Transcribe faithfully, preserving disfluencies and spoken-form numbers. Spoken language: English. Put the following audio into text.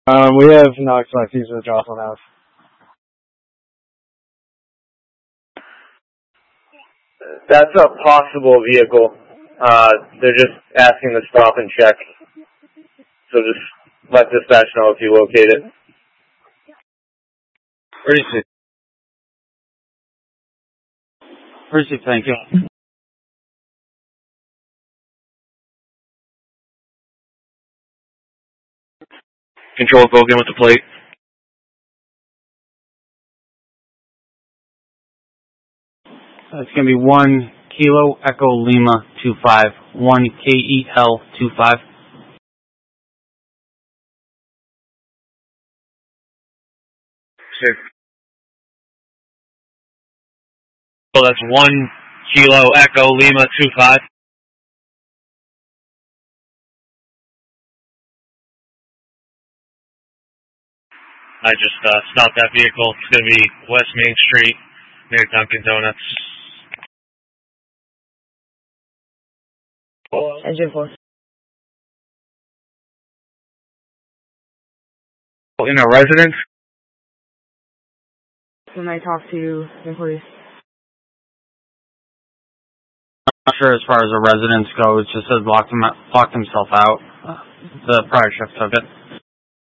Um, we have Knox on Fuse with Jocelyn House. That's a possible vehicle. Uh, they're just asking to stop and check. So just let dispatch know if you locate it. Receive. Receive, thank you. Control, go again with the plate. It's going to be one Kilo Echo Lima two five, one K E L two five. Sure. So that's one Kilo Echo Lima two five. I just uh, stopped that vehicle. It's going to be West Main Street near Dunkin' Donuts. Engine four. In a residence? Can I talk to the police? I'm not sure as far as a residence goes. It just says locked, him, locked himself out. Uh, the prior shift took it.